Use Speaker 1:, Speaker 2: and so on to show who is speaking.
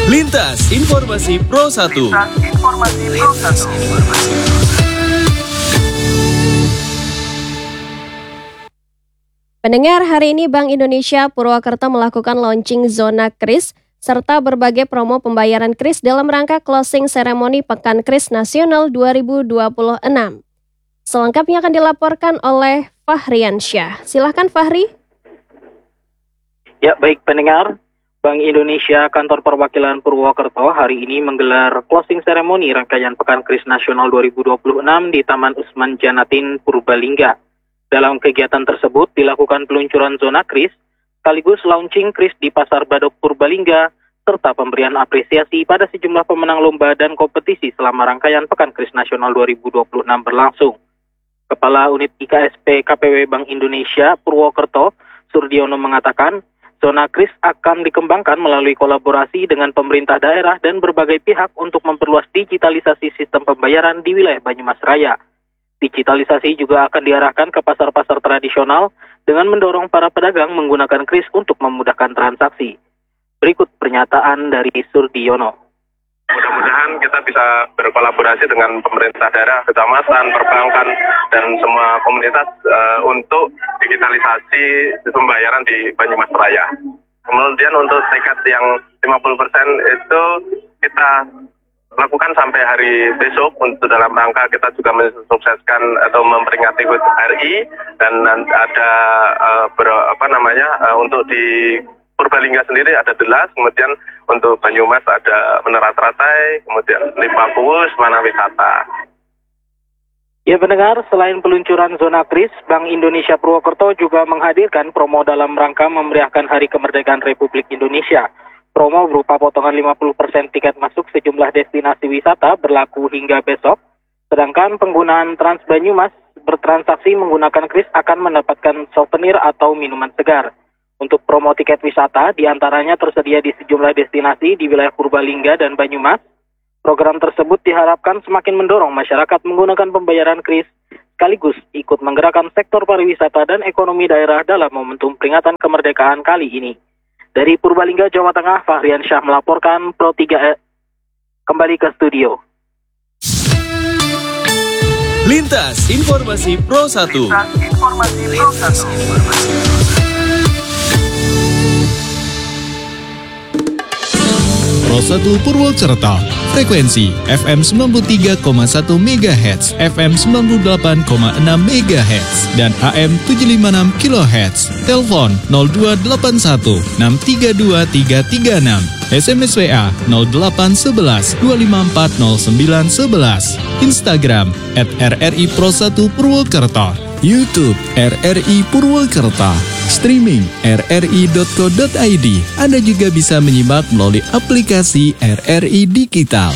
Speaker 1: Lintas Informasi Pro 1.
Speaker 2: Pendengar, hari ini Bank Indonesia Purwokerto melakukan launching zona kris serta berbagai promo pembayaran kris dalam rangka closing seremoni Pekan Kris Nasional 2026. Selengkapnya akan dilaporkan oleh Fahriansyah. Silahkan Fahri.
Speaker 3: Ya, baik pendengar, Bank Indonesia Kantor Perwakilan Purwokerto hari ini menggelar closing seremoni rangkaian Pekan Kris Nasional 2026 di Taman Usman Janatin, Purbalingga. Dalam kegiatan tersebut dilakukan peluncuran zona kris, sekaligus launching kris di Pasar Badok Purbalingga, serta pemberian apresiasi pada sejumlah pemenang lomba dan kompetisi selama rangkaian Pekan Kris Nasional 2026 berlangsung. Kepala Unit IKSP KPW Bank Indonesia Purwokerto, Surdiono mengatakan, zona kris akan dikembangkan melalui kolaborasi dengan pemerintah daerah dan berbagai pihak untuk memperluas digitalisasi sistem pembayaran di wilayah Banyumas Raya. Digitalisasi juga akan diarahkan ke pasar-pasar tradisional dengan mendorong para pedagang menggunakan kris untuk memudahkan transaksi. Berikut pernyataan dari Surdiono.
Speaker 4: Mudah-mudahan kita bisa berkolaborasi dengan pemerintah daerah, kecamatan, perbankan, dan semua komunitas untuk digitalisasi pembayaran di Banyumas Raya. Kemudian untuk tiket yang 50% itu kita lakukan sampai hari besok untuk dalam rangka kita juga mensukseskan atau memperingati HUT RI dan ada untuk di Purbalingga sendiri ada 11, kemudian untuk Banyumas ada Menara Teratai, kemudian Limpakuus, Mana Wisata.
Speaker 3: Ya pendengar, selain peluncuran zona kris, Bank Indonesia Purwokerto juga menghadirkan promo dalam rangka memeriahkan Hari Kemerdekaan Republik Indonesia. Promo berupa potongan 50% tiket masuk sejumlah destinasi wisata berlaku hingga besok, sedangkan penggunaan Trans Banyumas bertransaksi menggunakan kris akan mendapatkan souvenir atau minuman segar. Untuk promo tiket wisata, diantaranya tersedia di sejumlah destinasi di wilayah Purbalingga dan Banyumas. Program tersebut diharapkan semakin mendorong masyarakat menggunakan pembayaran kris, sekaligus ikut menggerakkan sektor pariwisata dan ekonomi daerah dalam momentum peringatan kemerdekaan kali ini. Dari Purbalingga, Jawa Tengah, Fahriansyah melaporkan Pro 3. Kembali ke studio.
Speaker 1: Lintas Informasi Pro 1.
Speaker 5: Pro 1 Purwokerto, frekuensi FM 93,1 MHz, FM 98,6 MHz, dan AM 756 kHz. Telepon 0281 632 336. SMS WA 0811 254 0911. Instagram @RRI Pro 1 Purwokerto. YouTube RRI Purwokerto. Streaming rri.co.id. Anda juga bisa menyimak melalui aplikasi RRI Digital.